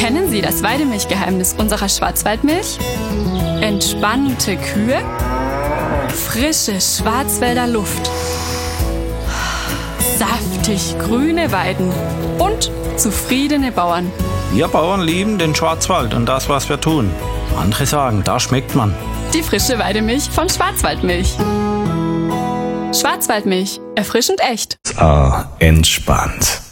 Kennen Sie das Weidemilchgeheimnis unserer Schwarzwaldmilch? Entspannte Kühe, frische Schwarzwälder Luft, saftig grüne Weiden und zufriedene Bauern. Wir Bauern lieben den Schwarzwald und das, was wir tun. Andere sagen, da schmeckt man. Die frische Weidemilch von Schwarzwaldmilch. Schwarzwaldmilch, erfrischend echt. Entspannt.